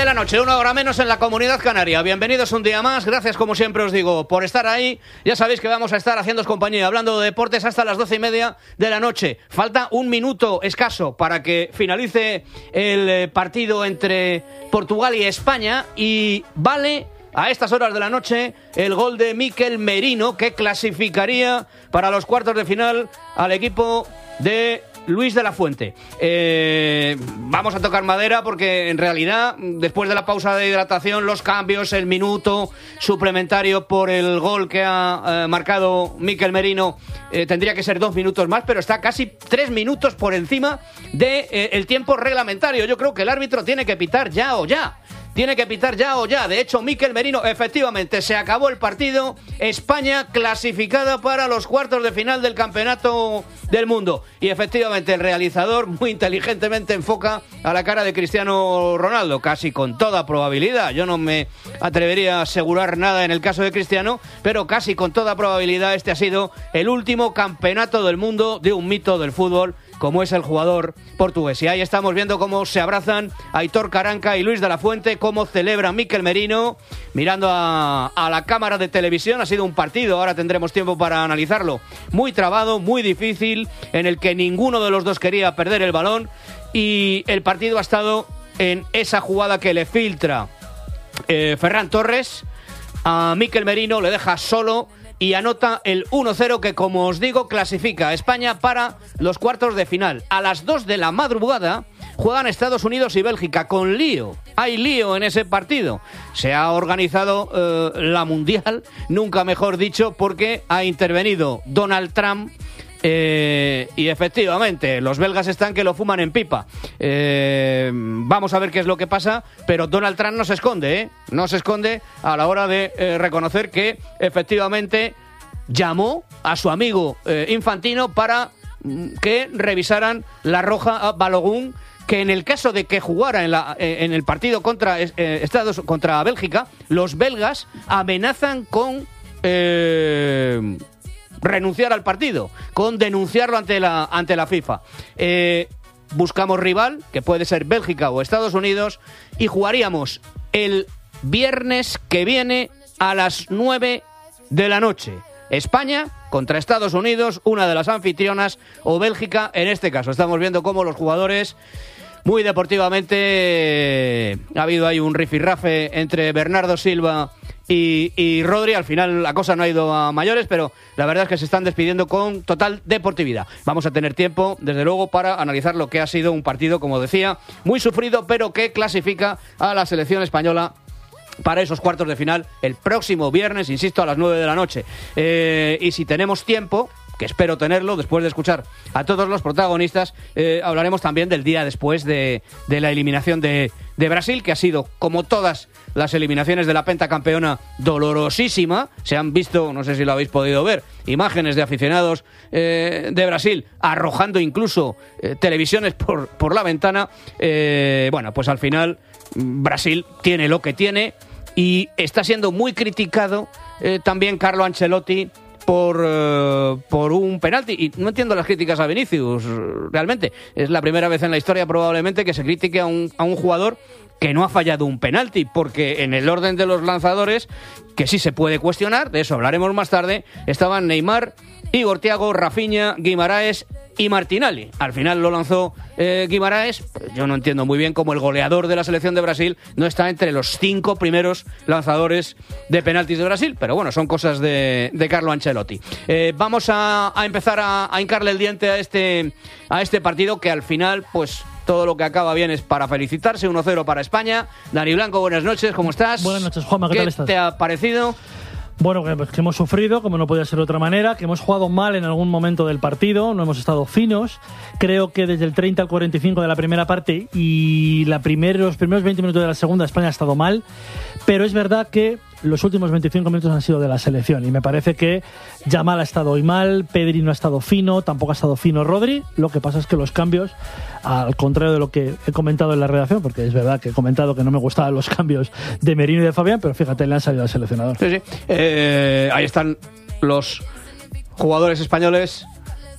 de la noche, 1 hora menos en la Comunidad Canaria. Bienvenidos un día más, gracias como siempre os digo por estar ahí. Ya sabéis que vamos a estar haciéndoos compañía, hablando de deportes hasta las 12:30 de la noche. Falta un minuto escaso para que finalice el partido entre Portugal y España y vale a estas horas de la noche el gol de Mikel Merino, que clasificaría para los cuartos de final al equipo de Luis de la Fuente. Vamos a tocar madera porque en realidad después de la pausa de hidratación, los cambios, el minuto suplementario por el gol que ha marcado Mikel Merino, tendría que ser 2 minutos más, pero está casi 3 minutos por encima del tiempo reglamentario. Yo creo que el árbitro tiene que pitar ya o ya. Tiene que pitar ya o ya. De hecho, Mikel Merino, efectivamente, se acabó el partido. España clasificada para los cuartos de final del Campeonato del Mundo. Y efectivamente, el realizador muy inteligentemente enfoca a la cara de Cristiano Ronaldo, casi con toda probabilidad. Yo no me atrevería a asegurar nada en el caso de Cristiano, pero casi con toda probabilidad este ha sido el último Campeonato del Mundo de un mito del fútbol, como es el jugador portugués. Y ahí estamos viendo cómo se abrazan Aitor Karanka y Luis de la Fuente, cómo celebra Mikel Merino, mirando a la cámara de televisión. Ha sido un partido, ahora tendremos tiempo para analizarlo, muy trabado, muy difícil, en el que ninguno de los dos quería perder el balón, y el partido ha estado en esa jugada que le filtra Ferran Torres a Mikel Merino, le deja solo y anota el 1-0 que, como os digo, clasifica a España para los cuartos de final. A las 2 de la madrugada juegan Estados Unidos y Bélgica, con lío. Hay lío en ese partido. Se ha organizado la Mundial, nunca mejor dicho, porque ha intervenido Donald Trump. Y efectivamente, los belgas están que lo fuman en pipa. Vamos a ver qué es lo que pasa, pero Donald Trump no se esconde, no se esconde a la hora de reconocer que efectivamente llamó a su amigo Infantino para que revisaran la roja a Balogun, que en el caso de que jugara en el partido contra Bélgica, los belgas amenazan con renunciar al partido, con denunciarlo ante la FIFA. Buscamos rival, que puede ser Bélgica o Estados Unidos, y jugaríamos el viernes que viene a las 9 de la noche. España contra Estados Unidos, una de las anfitrionas, o Bélgica en este caso. Estamos viendo cómo los jugadores, muy deportivamente, ha habido ahí un rifirrafe entre Bernardo Silva y Rodri. Al final la cosa no ha ido a mayores, pero la verdad es que se están despidiendo con total deportividad. Vamos a tener tiempo, desde luego, para analizar lo que ha sido un partido, como decía, muy sufrido, pero que clasifica a la selección española para esos cuartos de final el próximo viernes, insisto, a las 9 de la noche. Y si tenemos tiempo, que espero tenerlo, después de escuchar a todos los protagonistas, hablaremos también del día después de la eliminación de Brasil, que ha sido, como todas las eliminaciones de la pentacampeona, dolorosísima. Se han visto, no sé si lo habéis podido ver, imágenes de aficionados de Brasil arrojando incluso televisiones por la ventana. Bueno, pues al final Brasil tiene lo que tiene y está siendo muy criticado también Carlo Ancelotti por un penalti, y no entiendo las críticas a Vinicius, realmente. Es la primera vez en la historia probablemente que se critique a un jugador que no ha fallado un penalti, porque en el orden de los lanzadores, que sí se puede cuestionar, de eso hablaremos más tarde, estaban Neymar, Igor Thiago, Rafinha, Guimaraes y Martinelli. Al final lo lanzó Guimaraes. Yo no entiendo muy bien cómo el goleador de la selección de Brasil no está entre los 5 primeros lanzadores de penaltis de Brasil, pero bueno, son cosas de Carlo Ancelotti. Vamos a empezar a hincarle el diente a este partido, que al final, pues todo lo que acaba bien es para felicitarse. 1-0 para España. Dani Blanco, buenas noches, ¿cómo estás? Buenas noches, Juanma, ¿qué tal estás? ¿Qué te ha parecido? Bueno, que hemos sufrido, como no podía ser de otra manera, que hemos jugado mal en algún momento del partido, no hemos estado finos. Creo que desde el 30 al 45 de la primera parte y los primeros 20 minutos de la segunda, España ha estado mal, pero es verdad que los últimos 25 minutos han sido de la selección y me parece que Yamal ha estado hoy mal, Pedri no ha estado fino, tampoco ha estado fino Rodri. Lo que pasa es que los cambios, al contrario de lo que he comentado en la redacción, porque es verdad que he comentado que no me gustaban los cambios de Merino y de Fabián, pero fíjate, le han salido al seleccionador. Sí. Ahí están los jugadores españoles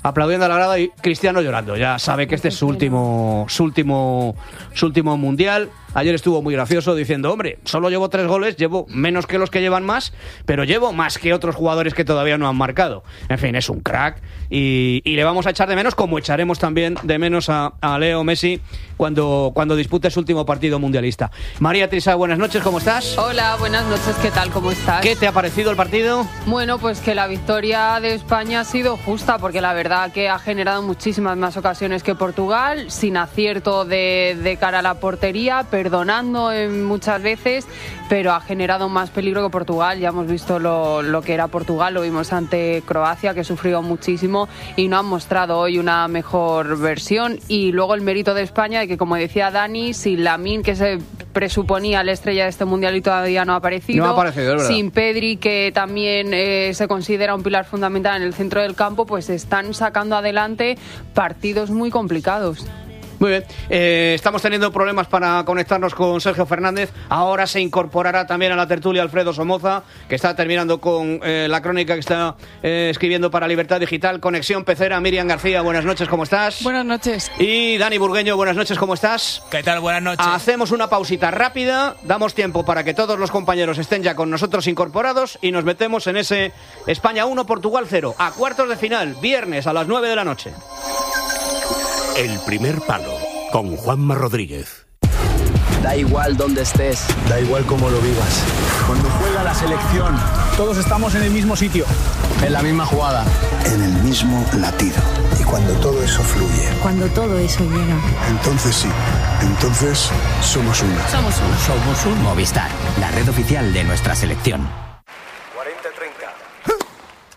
aplaudiendo a la grada y Cristiano llorando. Ya sabe que este es su último mundial. Ayer estuvo muy gracioso diciendo, hombre, solo llevo 3 goles, llevo menos que los que llevan más, pero llevo más que otros jugadores que todavía no han marcado. En fin, es un crack y le vamos a echar de menos, como echaremos también de menos a Leo Messi cuando dispute su último partido mundialista. María Trisa, buenas noches, ¿cómo estás? Hola, buenas noches, ¿qué tal? ¿Cómo estás? ¿Qué te ha parecido el partido? Bueno, pues que la victoria de España ha sido justa, porque la verdad que ha generado muchísimas más ocasiones que Portugal, sin acierto de cara a la portería, perdonando muchas veces, pero ha generado más peligro que Portugal. Ya hemos visto lo que era Portugal, lo vimos ante Croacia, que sufrió muchísimo y no han mostrado hoy una mejor versión. Y luego el mérito de España, de que, como decía Dani, sin Lamine, que se presuponía la estrella de este mundial y todavía no ha aparecido, es verdad. Sin Pedri, que también se considera un pilar fundamental en el centro del campo, pues están sacando adelante partidos muy complicados. Muy bien, estamos teniendo problemas para conectarnos con Sergio Fernández. Ahora se incorporará también a la tertulia Alfredo Somoza, que está terminando con la crónica que está escribiendo para Libertad Digital. Conexión Pecera. Miriam García, buenas noches, ¿cómo estás? Buenas noches. Y Dani Burgueño, buenas noches, ¿cómo estás? ¿Qué tal? Buenas noches. Hacemos una pausita rápida, damos tiempo para que todos los compañeros estén ya con nosotros incorporados y nos metemos en ese España 1, Portugal 0, a cuartos de final, viernes a las 9 de la noche. El primer palo, con Juanma Rodríguez. Da igual dónde estés, da igual cómo lo vivas. Cuando juega la selección, todos estamos en el mismo sitio, en la misma jugada, en el mismo latido. Y cuando todo eso fluye, cuando todo eso llega, entonces sí, entonces somos uno. Somos uno. Somos un Movistar, la red oficial de nuestra selección. 40-30.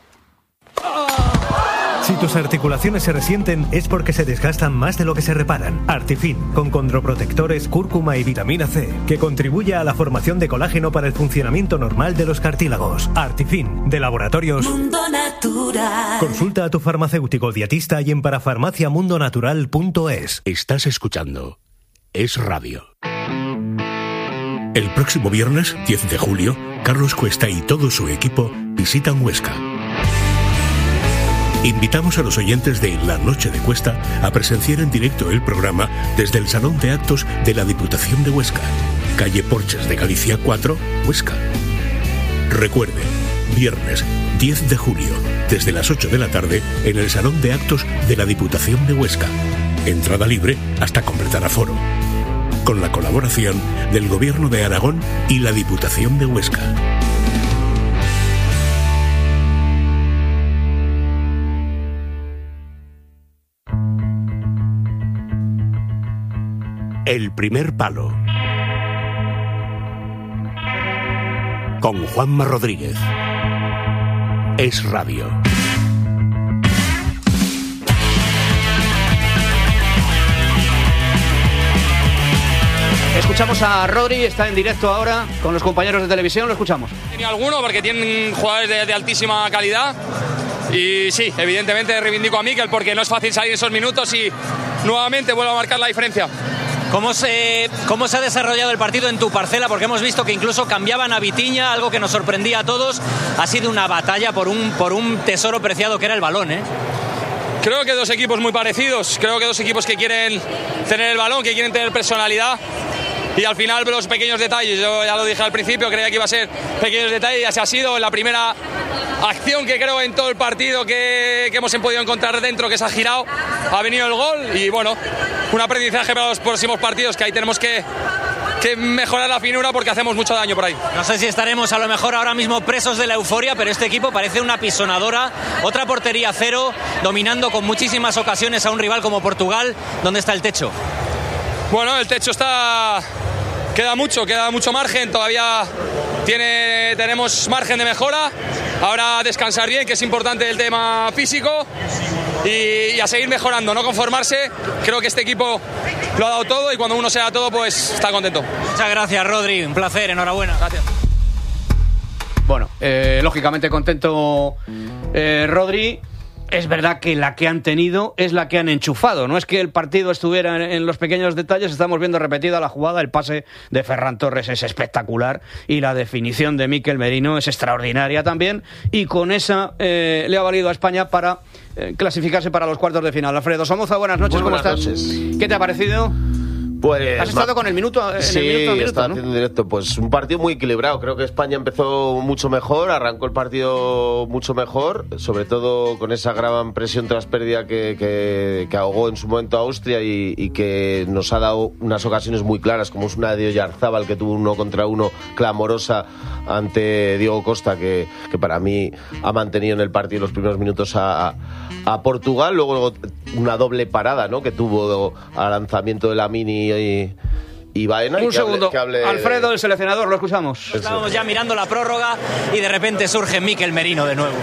Si tus articulaciones se resienten es porque se desgastan más de lo que se reparan. Artifin, con condroprotectores, cúrcuma y vitamina C, que contribuye a la formación de colágeno para el funcionamiento normal de los cartílagos. Artifin, de Laboratorios Mundo Natural. Consulta a tu farmacéutico dietista y en parafarmaciamundonatural.es. Estás escuchando Es Radio. El próximo viernes, 10 de julio, Carlos Cuesta y todo su equipo visitan Huesca. Invitamos a los oyentes de La Noche de Cuesta a presenciar en directo el programa desde el Salón de Actos de la Diputación de Huesca, calle Porches de Galicia 4, Huesca. Recuerde, viernes 10 de julio, desde las 8 de la tarde, en el Salón de Actos de la Diputación de Huesca. Entrada libre hasta completar aforo. Con la colaboración del Gobierno de Aragón y la Diputación de Huesca. El primer palo, con Juanma Rodríguez. Es Radio. Escuchamos a Rodri, está en directo ahora con los compañeros de televisión, lo escuchamos. Ni alguno, porque tienen jugadores de altísima calidad. Y sí, evidentemente reivindico a Mikel, porque no es fácil salir esos minutos y nuevamente vuelvo a marcar la diferencia. ¿Cómo se ha desarrollado el partido en tu parcela? Porque hemos visto que incluso cambiaban a Vitinha, algo que nos sorprendía a todos. Ha sido una batalla por un tesoro preciado que era el balón, ¿eh? Creo que dos equipos muy parecidos. Creo que dos equipos que quieren tener el balón, que quieren tener personalidad. Y al final los pequeños detalles, yo ya lo dije al principio, creía que iba a ser pequeños detalles y así ha sido. En la primera acción que creo en todo el partido que hemos podido encontrar dentro, que se ha girado, ha venido el gol y bueno, un aprendizaje para los próximos partidos, que ahí tenemos que mejorar la finura porque hacemos mucho daño por ahí. No sé si estaremos a lo mejor ahora mismo presos de la euforia, pero este equipo parece una pisonadora, otra portería cero, dominando con muchísimas ocasiones a un rival como Portugal. ¿Dónde está el techo? Bueno, el techo queda mucho margen, todavía tenemos margen de mejora. Ahora descansar bien, que es importante el tema físico, y a seguir mejorando, no conformarse. Creo que este equipo lo ha dado todo y cuando uno se da todo, pues está contento. Muchas gracias, Rodri, un placer, enhorabuena. Gracias. Bueno, lógicamente contento Rodri. Es verdad que la que han tenido es la que han enchufado. No es que el partido estuviera en los pequeños detalles. Estamos viendo repetida la jugada. El pase de Ferran Torres es espectacular y la definición de Mikel Merino es extraordinaria también. Y con esa le ha valido a España para clasificarse para los cuartos de final. Alfredo Somoza, buenas noches, ¿cómo estás? ¿Qué te ha parecido? Pues, has estado con el minuto sí, estaba ¿no? haciendo directo. Pues un partido muy equilibrado. Creo que España empezó mucho mejor, arrancó el partido mucho mejor, sobre todo con esa gran presión tras pérdida que ahogó en su momento a Austria y que nos ha dado unas ocasiones muy claras, como es una de Oyarzábal que tuvo 1 contra 1 clamorosa ante Diego Costa, que para mí ha mantenido en el partido los primeros minutos a Portugal. Luego una doble parada, ¿no?, que tuvo al lanzamiento de Lamine y Baena. Un segundo, Alfredo, el seleccionador, lo escuchamos. Estábamos ya mirando la prórroga y de repente surge Mikel Merino de nuevo.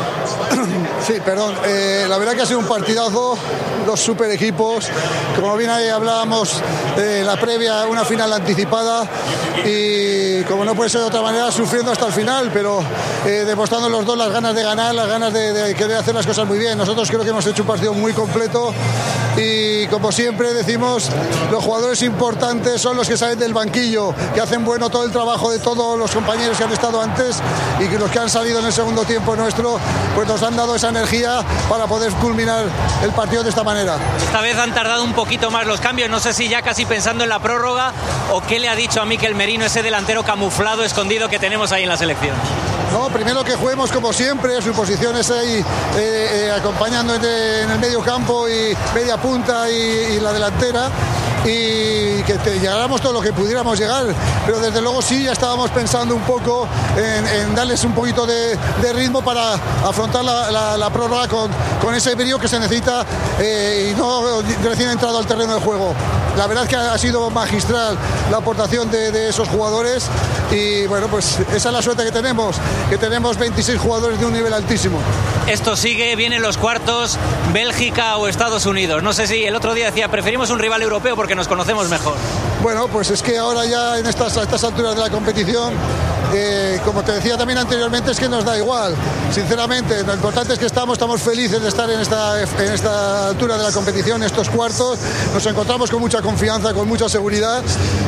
Sí, perdón. La verdad que ha sido un partidazo, dos super equipos. Como bien ahí hablábamos, la previa, una final anticipada y, como no puede ser de otra manera, sufriendo hasta el final, pero demostrando los dos las ganas de ganar, las ganas de querer hacer las cosas muy bien. Nosotros creo que hemos hecho un partido muy completo y, como siempre decimos, los jugadores importantes son los que salen del banquillo, que hacen bueno todo el trabajo de todos los compañeros que han estado antes y que los que han salido en el segundo tiempo nuestro, pues nos han dado esa energía para poder culminar el partido de esta manera. Esta vez han tardado un poquito más los cambios, no sé si ya casi pensando en la prórroga o qué le ha dicho a Mikel Merino, ese delantero camuflado, escondido que tenemos ahí en la selección. No, primero que juguemos como siempre, su posición es ahí acompañando en el medio campo y media punta y la delantera, y que llegáramos todo lo que pudiéramos llegar, pero desde luego sí ya estábamos pensando un poco en darles un poquito de ritmo para afrontar la prórroga con ese brío que se necesita y no recién entrado al terreno de juego. La verdad es que ha sido magistral la aportación de esos jugadores y, bueno, pues esa es la suerte que tenemos 26 jugadores de un nivel altísimo. Esto sigue, vienen los cuartos, Bélgica o Estados Unidos. No sé si el otro día decía, preferimos un rival europeo porque nos conocemos mejor. Bueno, pues es que ahora ya a estas alturas de la competición, como te decía también anteriormente, es que nos da igual. Sinceramente, lo importante es que estamos felices de estar en esta altura de la competición, en estos cuartos. Nos encontramos con mucha confianza, con mucha seguridad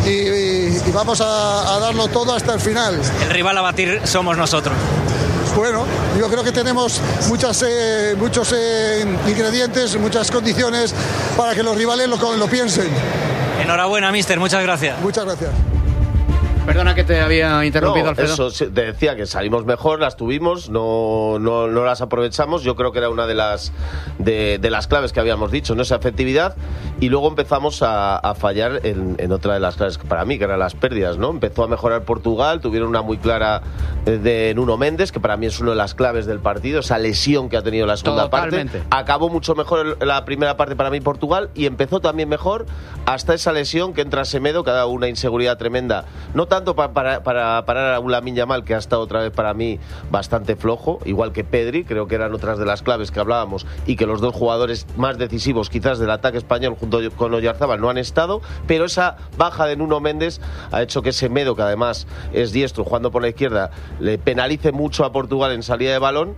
y vamos a darlo todo hasta el final. El rival a batir somos nosotros. Bueno, yo creo que tenemos muchos ingredientes, muchas condiciones para que los rivales lo piensen. Enhorabuena, míster, muchas gracias. Muchas gracias. Perdona que te había interrumpido, Alfredo. Eso, te decía que salimos mejor, las tuvimos, no las aprovechamos. Yo creo que era una de las claves que habíamos dicho, ¿no? Esa efectividad. Y luego empezamos a fallar en otra de las claves para mí, que eran las pérdidas, ¿no? Empezó a mejorar Portugal, tuvieron una muy clara de Nuno Méndez, que para mí es una de las claves del partido, esa lesión que ha tenido la segunda parte. Acabó mucho mejor la primera parte para mí Portugal y empezó también mejor hasta esa lesión que entra Semedo, que ha dado una inseguridad tremenda. No tanto para parar a un Lamine Yamal, que ha estado otra vez para mí bastante flojo, igual que Pedri, creo que eran otras de las claves que hablábamos y que los dos jugadores más decisivos quizás del ataque español junto con Oyarzábal no han estado, pero esa baja de Nuno Méndez ha hecho que Semedo, que además es diestro jugando por la izquierda, le penalice mucho a Portugal en salida de balón.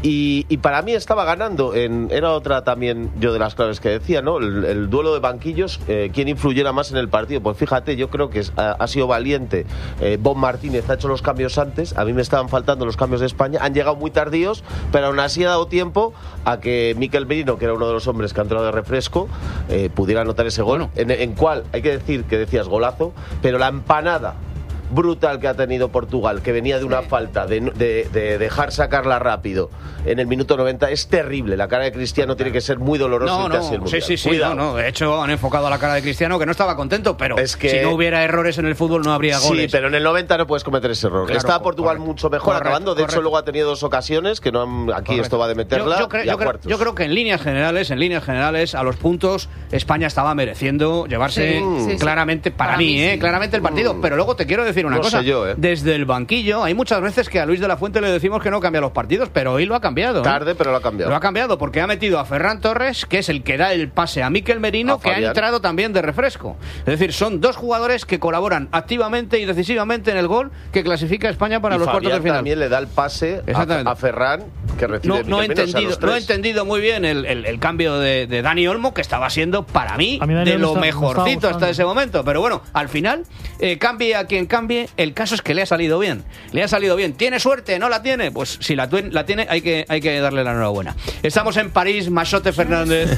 Y para mí estaba ganando, era otra también yo de las claves que decía, ¿no? El duelo de banquillos, quién influyera más en el partido. Pues fíjate, yo creo que ha sido valiente. Bob Martínez ha hecho los cambios antes, a mí me estaban faltando los cambios de España, han llegado muy tardíos, pero aún así ha dado tiempo a que Mikel Merino, que era uno de los hombres que ha entrado de refresco, pudiera anotar ese gol, en cual hay que decir que decías golazo, pero la empanada brutal que ha tenido Portugal, que venía de una falta de dejar sacarla rápido en el minuto 90, es terrible. La cara de Cristiano tiene que ser muy dolorosa. Sí, de hecho han enfocado a la cara de Cristiano, que no estaba contento, pero es que si no hubiera errores en el fútbol no habría goles. Sí, pero en el 90 no puedes cometer ese error. Claro, está Portugal mucho mejor acabando, de hecho luego ha tenido 2 ocasiones que no han, aquí esto va de meterla. Yo creo que en líneas generales a los puntos España estaba mereciendo llevarse claramente para mí claramente el partido, pero luego te quiero decir una cosa, desde el banquillo hay muchas veces que a Luis de la Fuente le decimos que no cambia los partidos, pero hoy lo ha cambiado. Tarde, pero lo ha cambiado. Lo ha cambiado porque ha metido a Ferran Torres, que es el que da el pase a Mikel Merino, que ha entrado también de refresco. Es decir, son dos jugadores que colaboran activamente y decisivamente en el gol que clasifica a España para los cuartos de final. También le da el pase a Ferran, que recibe no he entendido muy bien el cambio de Dani Olmo, que estaba siendo para mí de lo mejorcito hasta ese momento, pero bueno, al final cambia quien cambia cambie, el caso es que le ha salido bien. Le ha salido bien. ¿Tiene suerte? ¿No la tiene? Pues si la tiene, hay que darle la enhorabuena. Estamos en París, Machote Fernández.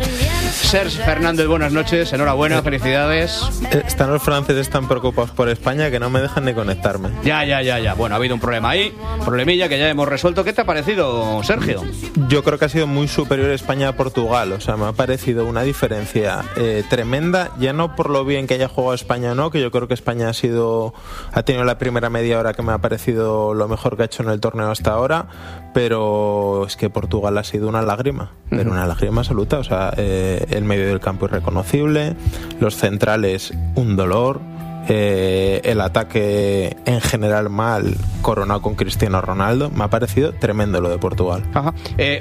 Serge Fernández, buenas noches, enhorabuena, felicidades. Están los franceses tan preocupados por España que no me dejan ni conectarme. Ya. Bueno, ha habido un problema ahí, problemilla que ya hemos resuelto. ¿Qué te ha parecido, Sergio? Yo creo que ha sido muy superior España a Portugal. O sea, me ha parecido una diferencia tremenda, ya no por lo bien que haya jugado España o no, que yo creo que España ha tenido la primera media hora que me ha parecido lo mejor que ha hecho en el torneo hasta ahora, pero es que Portugal ha sido una lágrima, pero una lágrima absoluta. O sea, el medio del campo irreconocible, los centrales un dolor, el ataque en general mal, coronado con Cristiano Ronaldo. Me ha parecido tremendo lo de Portugal. Ajá.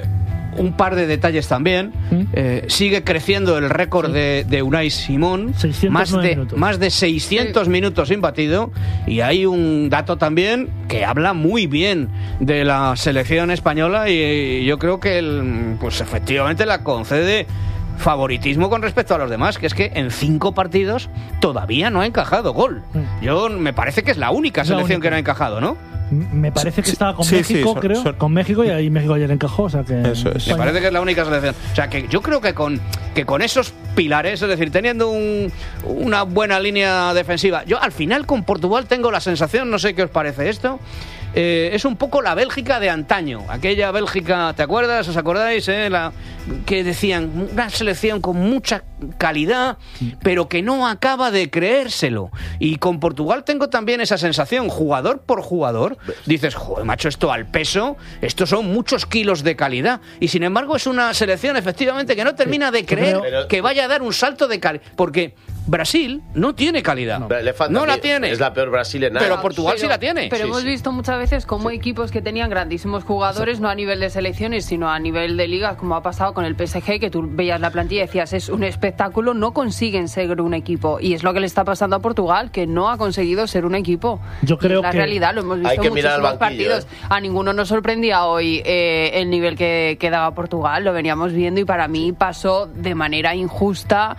Un par de detalles también. Sigue creciendo el récord de Unai Simón. Más de 600 minutos sin batido. Y hay un dato también que habla muy bien de la selección española, y yo creo que pues efectivamente la concede favoritismo con respecto a los demás, que es que en 5 partidos todavía no ha encajado gol. Me parece que es la única selección que no ha encajado, ¿no? Me parece que estaba con México, creo. Con México, y ahí México ayer encajó. O sea que eso es. Me parece que es la única selección. O sea que yo creo que con esos pilares, es decir, teniendo una buena línea defensiva. Yo al final con Portugal tengo la sensación, no sé qué os parece esto, es un poco la Bélgica de antaño. Aquella Bélgica, ¿te acuerdas? ¿Os acordáis? Que decían, una selección con mucha calidad, pero que no acaba de creérselo. Y con Portugal tengo también esa sensación, jugador por jugador. Dices, joder, macho, esto al peso, estos son muchos kilos de calidad. Y sin embargo es una selección efectivamente que no termina de creer que vaya a dar un salto de calidad. Porque Brasil no tiene calidad. No la tiene. Es la peor Brasil en nada. Pero Portugal sí la tiene. Pero hemos visto muchas veces cómo equipos que tenían grandísimos jugadores, no a nivel de selecciones, sino a nivel de ligas, como ha pasado con el PSG, que tú veías la plantilla y decías, es un espectáculo, no consiguen ser un equipo. Y es lo que le está pasando a Portugal, que no ha conseguido ser un equipo. Yo creo la que realidad, lo hemos visto en muchísimos partidos. A ninguno nos sorprendía hoy el nivel que daba Portugal, lo veníamos viendo, y para mí pasó de manera injusta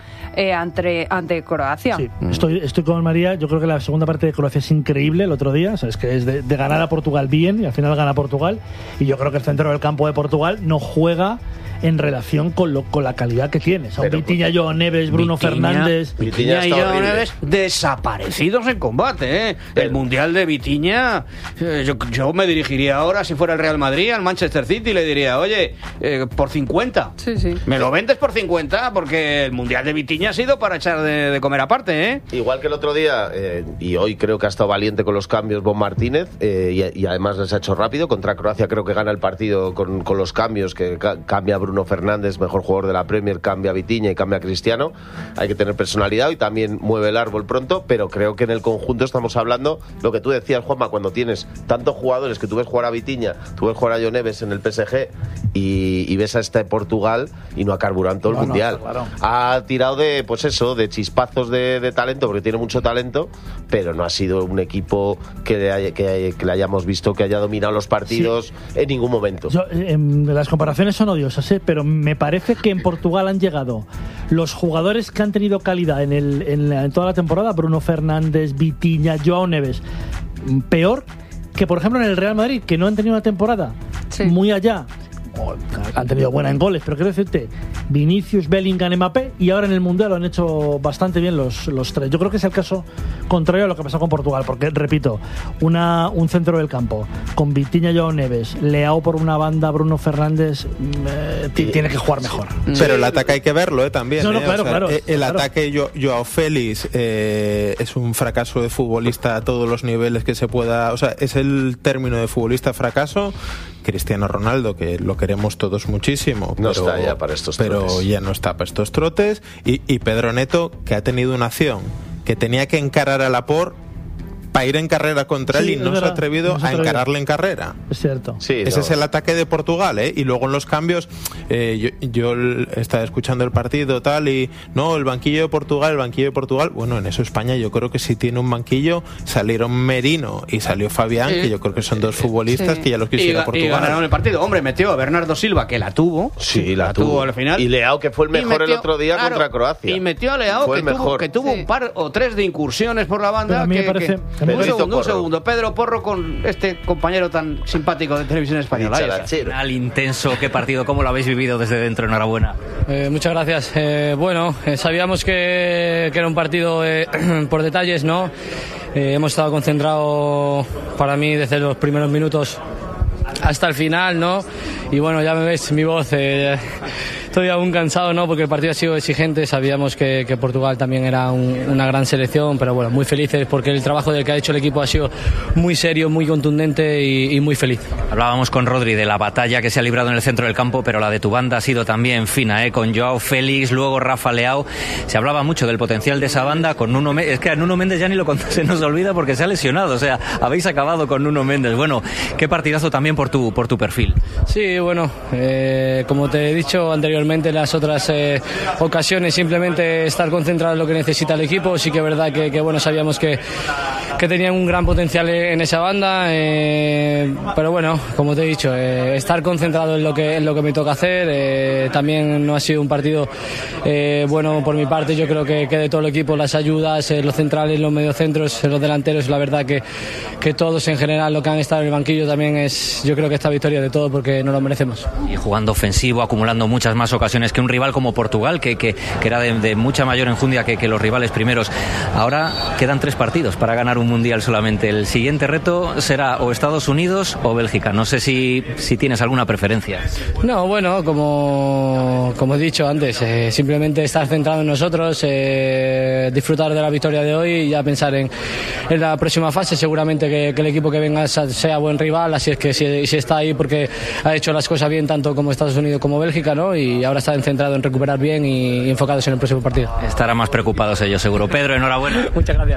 ante Croacia. Sí, estoy con María. Yo creo que la segunda parte de Croacia es increíble el otro día. O sea, es que es de ganar a Portugal bien, y al final gana Portugal. Y yo creo que el centro del campo de Portugal no juega en relación con la calidad que tiene. O sea, Vitinha, Joao Neves, Bruno Fernández. Vitinha y Joao Neves desaparecidos en combate. El Mundial de Vitinha, yo me dirigiría ahora, si fuera el Real Madrid, al Manchester City, y le diría, oye, por 50. Sí. Me lo vendes por 50, porque el Mundial de Vitinha ha sido para echar de comer aparte, Igual que el otro día, y hoy creo que ha estado valiente con los cambios Bon Martínez, y además les ha hecho rápido. Contra Croacia creo que gana el partido con los cambios, que cambia Bruno Fernández, mejor jugador de la Premier, cambia a Vitinha y cambia a Cristiano. Hay que tener personalidad, y también mueve el árbol pronto, pero creo que en el conjunto estamos hablando lo que tú decías, Juanma, cuando tienes tantos jugadores, que tú ves jugar a Vitinha, tú ves jugar a Joao Neves en el PSG, y ves a este Portugal y no ha carburado en todo el Mundial. Claro. Ha tirado de chispazos de talento, porque tiene mucho talento, pero no ha sido un equipo que le hayamos visto que haya dominado los partidos en ningún momento. Las comparaciones son odiosas, pero me parece que en Portugal han llegado los jugadores que han tenido calidad en toda la temporada, Bruno Fernández, Vitinha, Joao Neves, peor que por ejemplo en el Real Madrid, que no han tenido una temporada muy allá. Han tenido buena en goles, pero quiero decirte, Vinicius, Bellingham, Mbappé, y ahora en el Mundial lo han hecho bastante bien los tres. Yo creo que es el caso contrario a lo que pasó con Portugal, porque, repito, un centro del campo con Vitinha, Joao Neves, Leao por una banda, Bruno Fernández, tiene que jugar mejor. Pero el ataque hay que verlo también. Claro. El ataque, Joao Félix es un fracaso de futbolista a todos los niveles que se pueda. O sea, es el término de futbolista fracaso. Cristiano Ronaldo, que lo queremos todos muchísimo, no está ya para estos trotes. Pero ya no está para estos trotes. Y Pedro Neto, que ha tenido una acción que tenía que encarar a Laporte para ir en carrera contra él, y no se ha atrevido a encararle en carrera. Es cierto. Ese es el ataque de Portugal, Y luego en los cambios, yo estaba escuchando el partido tal, y no, el banquillo de Portugal. Bueno, en eso España yo creo que sí tiene un banquillo. Salieron Merino y salió Fabián, que yo creo que son dos futbolistas que ya los quisiera Portugal. Y ganaron el partido. Hombre, metió a Bernardo Silva, que la tuvo. Sí, la tuvo al final. Y Leao, que fue el mejor el otro día contra Croacia. Y metió a Leao, que tuvo un par o tres de incursiones por la banda. Pero a mí me parece, Un segundo. Pedro Porro con este compañero tan simpático de Televisión Española. Final intenso, qué partido, ¿cómo lo habéis vivido desde dentro? Enhorabuena. Muchas gracias. Sabíamos que era un partido por detalles, ¿no? Hemos estado concentrados, para mí, desde los primeros minutos hasta el final, ¿no? Y bueno, ya me ves mi voz, estoy aún cansado, ¿no? Porque el partido ha sido exigente, sabíamos que Portugal también era una gran selección, pero bueno, muy felices porque el trabajo del que ha hecho el equipo ha sido muy serio, muy contundente y muy feliz. Hablábamos con Rodri de la batalla que se ha librado en el centro del campo, pero la de tu banda ha sido también fina, con Joao Félix, luego Rafa Leao. Se hablaba mucho del potencial de esa banda con Nuno Méndez. Es que a Nuno Méndez ya ni lo se nos olvida porque se ha lesionado, o sea, habéis acabado con Nuno Méndez. Bueno, qué partidazo también por tu perfil. Sí, bueno, como te he dicho anteriormente, en las otras ocasiones simplemente estar concentrado en lo que necesita el equipo. Sí que es verdad que bueno, sabíamos que tenían un gran potencial en esa banda, pero bueno, como te he dicho, estar concentrado en lo que me toca hacer. También no ha sido un partido bueno por mi parte. Yo creo que de todo el equipo, las ayudas, los centrales, los mediocentros, los delanteros, la verdad que todos en general, lo que han estado en el banquillo también yo creo que esta victoria de todo porque no lo merecemos. Y jugando ofensivo, acumulando muchas más ocasiones que un rival como Portugal, que era de mucha mayor enjundia que los rivales primeros. Ahora quedan 3 partidos para ganar un mundial solamente. El siguiente reto será o Estados Unidos o Bélgica. No sé si tienes alguna preferencia. No, bueno, como he dicho antes, simplemente estar centrado en nosotros, disfrutar de la victoria de hoy y ya pensar en la próxima fase. Seguramente que el equipo que venga sea buen rival, así es que si está ahí porque ha hecho las cosas bien tanto como Estados Unidos como Bélgica, ¿no? Y ahora están centrados en recuperar bien y enfocados en el próximo partido. Estarán más preocupados ellos, seguro. Pedro, enhorabuena. Muchas gracias.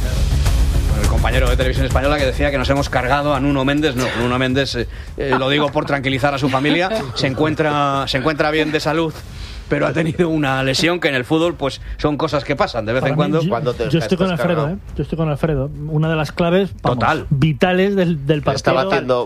El compañero de Televisión Española que decía que nos hemos cargado a Nuno Méndez. No, Nuno Méndez, lo digo por tranquilizar a su familia, se encuentra bien de salud, pero ha tenido una lesión que en el fútbol pues son cosas que pasan de vez en cuando. Yo estoy con Alfredo, Yo estoy con Alfredo. Una de las claves vitales del partido. Estaba haciendo,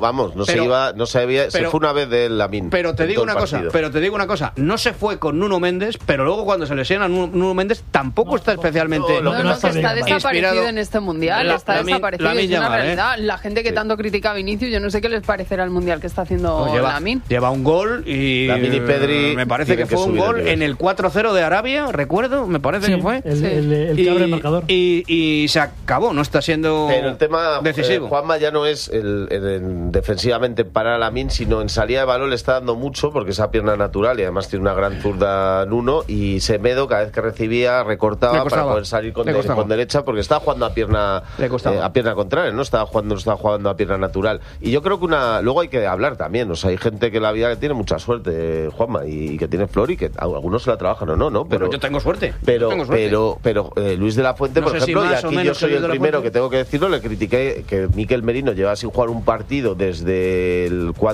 se fue una vez de Lamine. Pero te digo una cosa, no se fue con Nuno Méndez, pero luego cuando se lesiona Nuno Méndez tampoco está especialmente que está desaparecido en este mundial, está desaparecido, es una realidad. La gente que tanto critica a Vinicius, yo no sé qué les parecerá el mundial que está haciendo Lamine. Lleva un gol y Lamine y Pedri me parece que fue un gol en el 4-0 de Arabia, recuerdo, me parece que fue. El que abre el marcador. Y se acabó, no está siendo pero el tema decisivo. Juanma ya no es defensivamente para Lamine, sino en salida de balón le está dando mucho porque esa pierna natural y además tiene una gran zurda Nuno, y Semedo cada vez que recibía recortaba para poder salir con derecha porque estaba jugando a pierna contraria, no estaba jugando a pierna natural. Y yo creo que luego hay que hablar también, o sea, hay gente que la vida que tiene mucha suerte, Juanma, y que tiene flor y que algunos se la trabajan o no, pero yo tengo suerte. Pero Luis de la Fuente, por ejemplo, y aquí yo soy el primero que tengo que decirlo, le critiqué que Mikel Merino lleva sin jugar un partido desde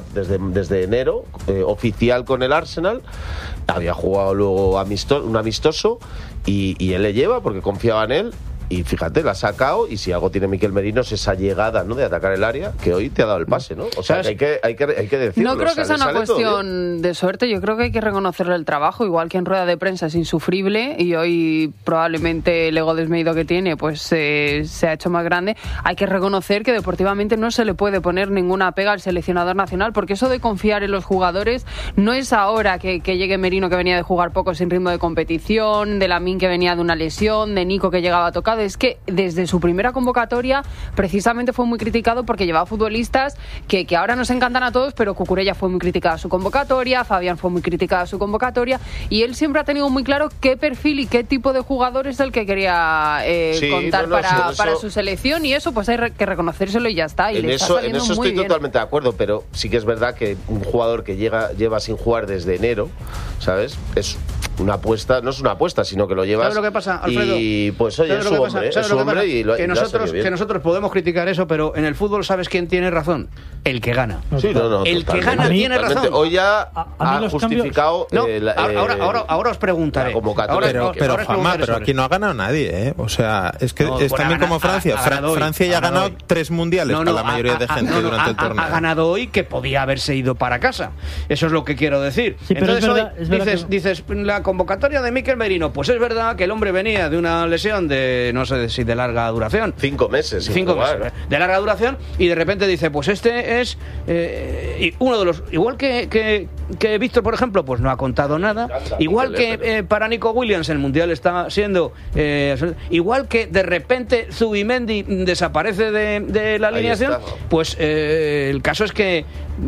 enero, oficial con el Arsenal. Había jugado luego un amistoso y él le lleva porque confiaba en él. Y fíjate, la ha sacado, y si algo tiene Mikel Merino es esa llegada, ¿no?, de atacar el área, que hoy te ha dado el pase, ¿no? O sea, que hay que decirlo. No creo que sea una cuestión de suerte, yo creo que hay que reconocerle el trabajo, igual que en rueda de prensa es insufrible y hoy probablemente el ego desmedido que tiene pues se ha hecho más grande. Hay que reconocer que deportivamente no se le puede poner ninguna pega al seleccionador nacional, porque eso de confiar en los jugadores no es ahora que llegue Merino, que venía de jugar poco sin ritmo de competición, de Lamine, que venía de una lesión, de Nico, que llegaba tocado. Es que desde su primera convocatoria precisamente fue muy criticado porque llevaba futbolistas que ahora nos encantan a todos, pero Cucurella fue muy criticada a su convocatoria, Fabián fue muy criticada a su convocatoria, y él siempre ha tenido muy claro qué perfil y qué tipo de jugador es el que quería contar para su selección, y eso pues hay que reconocérselo y ya está. Y en eso estoy totalmente de acuerdo, pero sí que es verdad que un jugador que lleva sin jugar desde enero, ¿sabes? Es una apuesta, no es una apuesta, sino que lo llevas. ¿Sabes lo que pasa, Alfredo? Y pues oye, es su hombre y lo que nosotros podemos criticar eso, pero en el fútbol, ¿sabes quién tiene razón? El que gana. Sí, el que gana tiene razón. Hoy ya ha justificado. Ahora os preguntaré. Pero Juanma, pero aquí no ha ganado nadie, ¿eh? O sea, es que es también como Francia. Francia ya ha ganado 3 mundiales para la mayoría de gente durante el torneo. Ha ganado hoy, que podía haberse ido para casa. Eso es lo que quiero decir. Sí, entonces hoy dices, la la convocatoria de Mikel Merino, pues es verdad que el hombre venía de una lesión de, no sé si de larga duración. 5 meses. 5 meses de larga duración, y de repente dice, pues este es uno de los... Igual que Víctor, por ejemplo, pues no ha contado nada. Igual que para Nico Williams el Mundial está siendo... igual que de repente Zubimendi desaparece de la alineación, pues el caso es que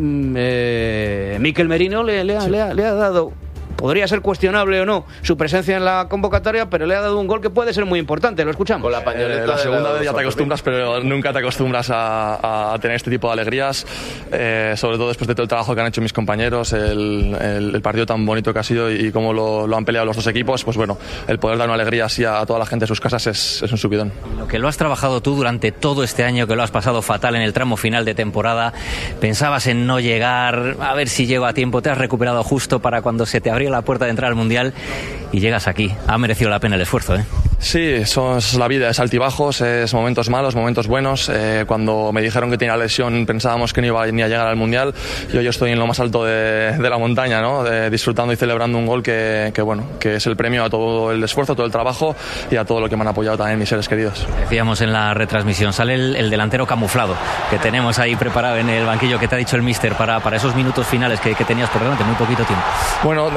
Mikel Merino le ha dado... Podría ser cuestionable o no su presencia en la convocatoria, pero le ha dado un gol que puede ser muy importante. Lo escuchamos. Con la pañoleta la segunda vez ya te acostumbras, pero nunca te acostumbras a tener este tipo de alegrías, sobre todo después de todo el trabajo que han hecho mis compañeros, el partido tan bonito que ha sido y cómo lo han peleado los dos equipos. Pues bueno, el poder dar una alegría así a toda la gente de sus casas es un subidón. Lo que lo has trabajado tú durante todo este año, que lo has pasado fatal en el tramo final de temporada, pensabas en no llegar, a ver si llego a tiempo, te has recuperado justo para cuando se te abrió la puerta de entrar al Mundial y llegas aquí. Ha merecido la pena el esfuerzo, ¿eh? Sí, eso es la vida, es altibajos, es momentos malos, momentos buenos. Cuando me dijeron que tenía lesión pensábamos que no iba ni a llegar al Mundial. Yo estoy en lo más alto de la montaña, ¿no? Disfrutando y celebrando un gol que es el premio a todo el esfuerzo, todo el trabajo y a todo lo que me han apoyado también mis seres queridos. Decíamos en la retransmisión, sale el delantero camuflado que tenemos ahí preparado en el banquillo, que te ha dicho el míster para esos minutos finales que tenías por delante, muy poquito tiempo. Bueno,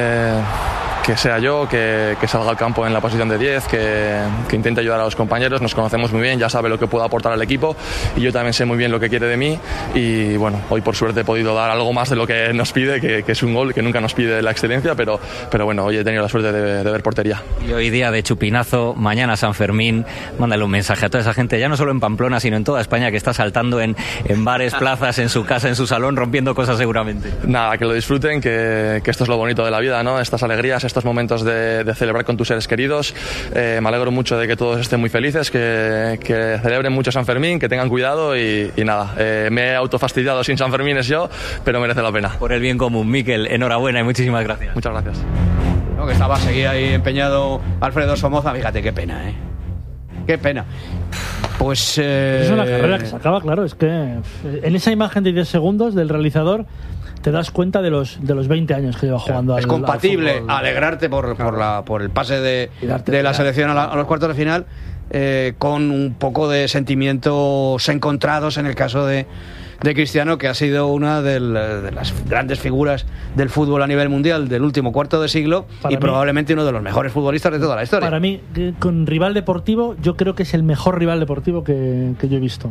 que sea yo, que salga al campo en la posición de 10, que intente ayudar a los compañeros. Nos conocemos muy bien, ya sabe lo que puedo aportar al equipo y yo también sé muy bien lo que quiere de mí. Y bueno, hoy por suerte he podido dar algo más de lo que nos pide, que es un gol, que nunca nos pide la excelencia, pero bueno, hoy he tenido la suerte de ver portería. Y hoy día de chupinazo, mañana San Fermín. Mándale un mensaje a toda esa gente, ya no solo en Pamplona, sino en toda España, que está saltando en bares, plazas, en su casa, en su salón, rompiendo cosas seguramente. Nada, que lo disfruten, que esto es lo bonito de la vida, ¿no? Estas alegrías, estos momentos de celebrar con tus seres queridos. Me alegro mucho de que todos estén muy felices, que celebren mucho San Fermín, que tengan cuidado y nada. Me he autofastidiado sin San Fermín yo, pero merece la pena. Por el bien común, Mikel, enhorabuena y muchísimas gracias. Muchas gracias. No, que seguía ahí empeñado Alfredo Somoza, fíjate qué pena, qué pena. Pues es una carrera que se acaba, claro, es que en esa imagen de 10 segundos del realizador te das cuenta de los 20 años que lleva jugando. Es compatible alegrarte por el pase de la selección a los cuartos de final con un poco de sentimientos encontrados en el caso de Cristiano, que ha sido una de las grandes figuras del fútbol a nivel mundial del último cuarto de siglo y probablemente uno de los mejores futbolistas de toda la historia. Para mí, con rival deportivo, yo creo que es el mejor rival deportivo que yo he visto.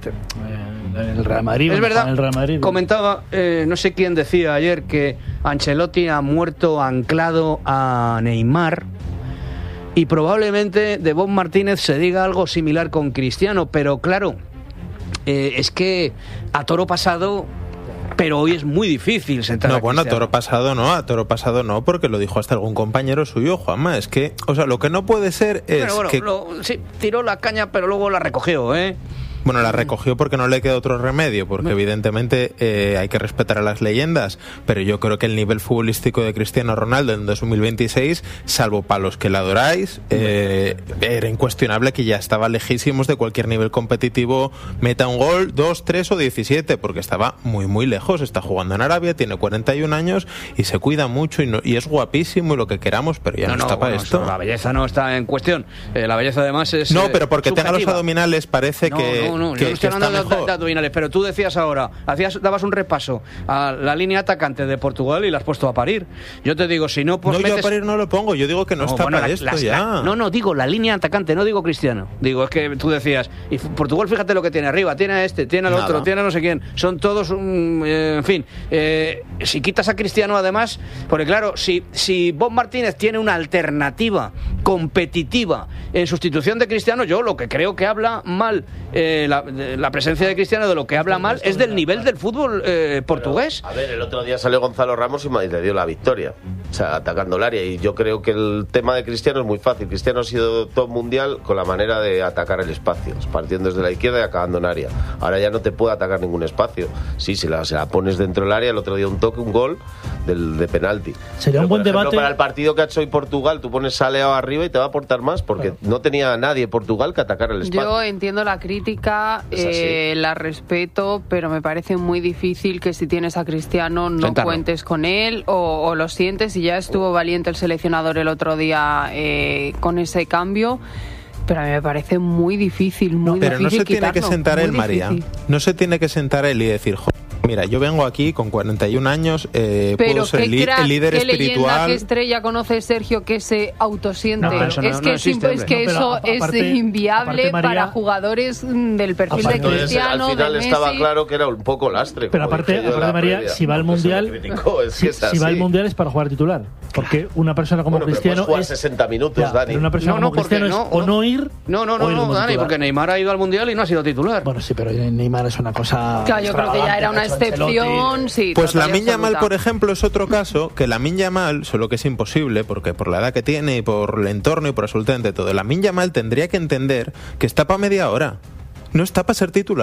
El Real Madrid. Es verdad, el Real Madrid. Comentaba, no sé quién decía ayer, que Ancelotti ha muerto anclado a Neymar, y probablemente de Bob Martínez se diga algo similar con Cristiano, pero claro, es que a toro pasado, pero hoy es muy difícil sentar a Cristiano. A toro pasado no, porque lo dijo hasta algún compañero suyo, Juanma. Es que, o sea, lo que no puede ser es sí, tiró la caña, pero luego la recogió, Bueno, la recogió porque no le queda otro remedio, porque evidentemente hay que respetar a las leyendas, pero yo creo que el nivel futbolístico de Cristiano Ronaldo en 2026, salvo para los que la adoráis, era incuestionable que ya estaba lejísimos de cualquier nivel competitivo, meta un gol, 2, 3 o 17, porque estaba muy muy lejos. Está jugando en Arabia, tiene 41 años y se cuida mucho y es guapísimo y lo que queramos, pero ya no está para esto. La belleza no está en cuestión, la belleza además es pero porque tenga los abdominales parece que yo no estoy hablando de abdominales, pero tú decías ahora, dabas un repaso a la línea atacante de Portugal y la has puesto a parir. Yo te digo, si no, pues yo a parir no lo pongo, yo digo que no está para esto ya. Digo la línea atacante, no digo Cristiano. Digo, es que tú decías, y Portugal, fíjate lo que tiene arriba, tiene a este, tiene al otro, tiene a no sé quién, son todos, en fin, si quitas a Cristiano además, porque claro, si Bob Martínez tiene una alternativa competitiva en sustitución de Cristiano, yo lo que creo que habla mal la presencia de Cristiano, de lo que habla mal es del nivel del fútbol portugués. A ver, el otro día salió Gonzalo Ramos y le dio la victoria, o sea, atacando el área, y yo creo que el tema de Cristiano es muy fácil. Cristiano ha sido top mundial con la manera de atacar el espacio, partiendo desde la izquierda y acabando en área. Ahora ya no te puede atacar ningún espacio. Sí, se la pones dentro del área. El otro día un toque, un gol de penalti. Sería un buen debate. Para el partido que ha hecho hoy Portugal, tú pones a Leao arriba y te va a aportar más, porque no tenía a nadie Portugal que atacar el espacio. Yo entiendo la crítica, la respeto, pero me parece muy difícil que si tienes a Cristiano no cuentes con él, o lo sientes si ya estuvo valiente el seleccionador el otro día con ese cambio, pero a mí me parece muy difícil, muy pero difícil no se tiene que quitarlo, sentar muy él, María. difícil. No se tiene que sentar él y decir, mira, yo vengo aquí con 41 años, puedo ser el líder ¿qué espiritual. leyenda, qué estrella conoce Sergio que se autosiente? Es que eso es inviable María, para jugadores del perfil de Cristiano, al final de Messi. estaba claro que era un poco lastre. Pero aparte María, si va al Mundial, si va al Mundial es para jugar titular. Porque una persona como Cristiano jugar es 60 minutos, Dani. Pero una persona como Cristiano es o no ir No, Dani, porque Neymar ha ido al Mundial y no ha sido titular. Bueno, sí, pero Neymar es una cosa... Claro, yo creo que ya era una excepción, sí. Pues Lamine Yamal, por ejemplo, es otro caso, que Lamine Yamal, solo que es imposible, porque por la edad que tiene y por el entorno y por absolutamente todo, Lamine Yamal tendría que entender que está para media hora, no está para ser titular.